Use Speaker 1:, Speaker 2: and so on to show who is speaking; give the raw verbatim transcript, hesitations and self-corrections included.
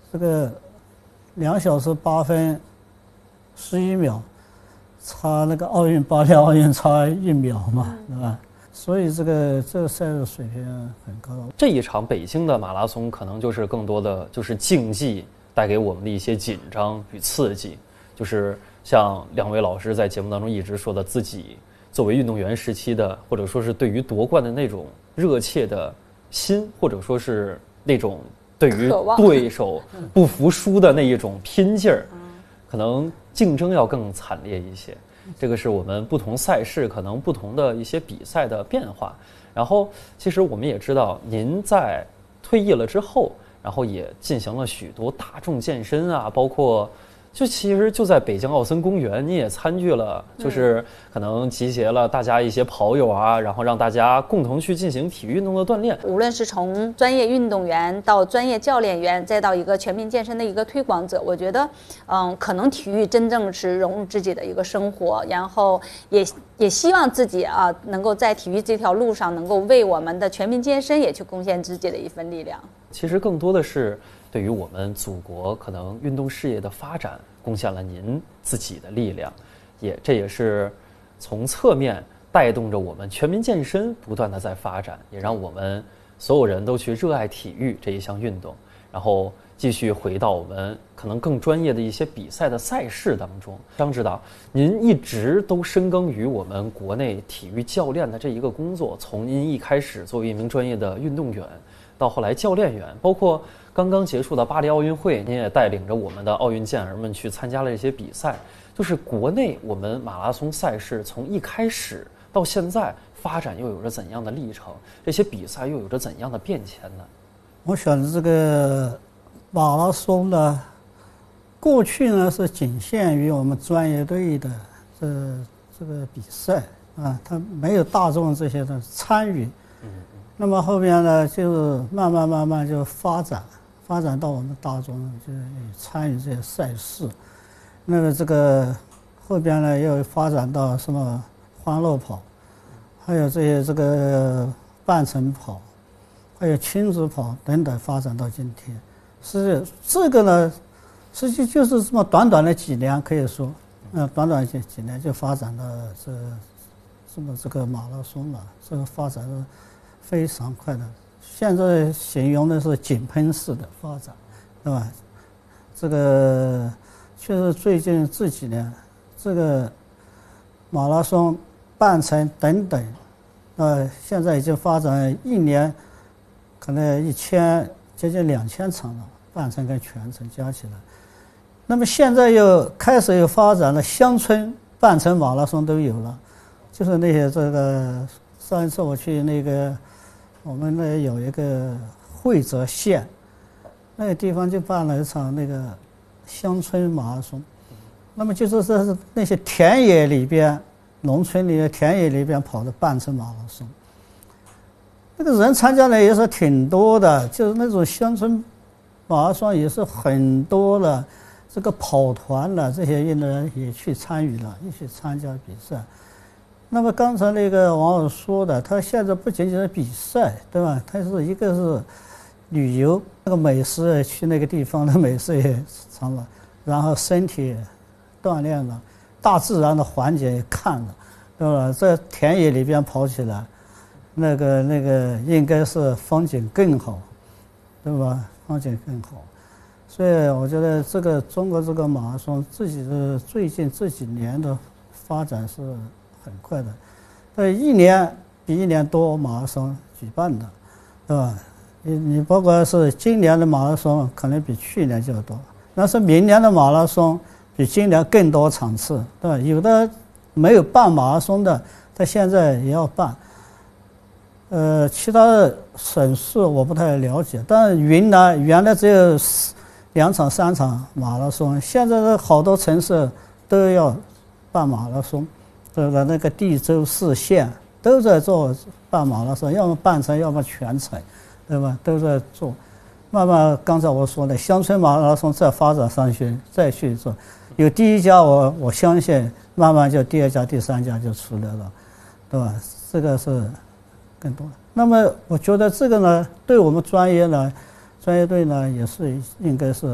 Speaker 1: 这个两小时八分十一秒，差那个奥运巴黎奥运差一秒嘛，对吧？所以这个这个赛事水平很高。
Speaker 2: 这一场北京的马拉松可能就是更多的就是竞技带给我们的一些紧张与刺激，就是像两位老师在节目当中一直说的，自己作为运动员时期的，或者说是对于夺冠的那种热切的心，或者说是那种对于对手不服输的那一种拼劲儿，可能竞争要更惨烈一些。这个是我们不同赛事可能不同的一些比赛的变化。然后其实我们也知道，您在退役了之后，然后也进行了许多大众健身啊，包括就其实就在北京奥森公园，你也参与了，就是可能集结了大家一些跑友啊，然后让大家共同去进行体育运动的锻炼。
Speaker 3: 无论是从专业运动员到专业教练员，再到一个全民健身的一个推广者，我觉得，嗯，可能体育真正是融入自己的一个生活，然后也也希望自己啊，能够在体育这条路上，能够为我们的全民健身也去贡献自己的一份力量。
Speaker 2: 其实更多的是对于我们祖国可能运动事业的发展贡献了您自己的力量，也这也是从侧面带动着我们全民健身不断的在发展，也让我们所有人都去热爱体育这一项运动，然后继续回到我们可能更专业的一些比赛的赛事当中。张指导，您一直都深耕于我们国内体育教练的这一个工作，从您一开始作为一名专业的运动员，到后来教练员，包括刚刚结束的巴黎奥运会，您也带领着我们的奥运健儿们去参加了这些比赛。就是国内我们马拉松赛事从一开始到现在发展又有着怎样的历程？这些比赛又有着怎样的变迁呢？
Speaker 1: 我想这个马拉松呢，过去呢是仅限于我们专业队的这这个比赛啊，它没有大众这些的参与。嗯。那么后边呢，就是慢慢慢慢就发展，发展到我们大众就参与这些赛事。那么这个后边呢，又发展到什么欢乐跑，还有这些这个半程跑，还有亲子跑等等，发展到今天。是这个呢，实际就是这么短短的几年，可以说，嗯，短短几几年就发展到这这么这个马拉松了，这个发展的非常快的，现在形容的是井喷式的发展，对吧？这个确实最近这几年，这个马拉松、半程等等，呃，现在已经发展一年，可能一千接近两千场了，半程跟全程加起来。那么现在又开始又发展了乡村半程马拉松都有了，就是那些这个上一次我去那个。我们那有一个惠泽县，那个地方就办了一场那个乡村马拉松。那么就是说是那些田野里边、农村里的田野里边跑的半程马拉松。那个人参加的也是挺多的，就是那种乡村马拉松也是很多了。这个跑团了，这些运动员也去参与了，一起参加比赛。那么刚才那个网友说的，他现在不仅仅是比赛，对吧？他是一个是旅游，那个美食去那个地方的美食也尝了，然后身体锻炼了，大自然的环境也看了，对吧？在田野里边跑起来，那个那个应该是风景更好，对吧？风景更好。所以我觉得这个中国这个马拉松自己的最近这几年的发展是很快的，呃，一年比一年多马拉松举办的，对吧？你你包括是今年的马拉松可能比去年就要多，但是明年的马拉松比今年更多场次，对吧？有的没有办马拉松的，他现在也要办。呃，其他的省市我不太了解，但是云南原来只有两场三场马拉松，现在的好多城市都要办马拉松。对吧？那个地州市县都在做办马拉松，要么半程，要么全程，对吧？都在做。慢慢，刚才我说的乡村马拉松再发展上去，再去做，有第一家我，我我相信慢慢就第二家、第三家就出来了，对吧？这个是更多。那么，我觉得这个呢，对我们专业呢，专业队呢，也是应该是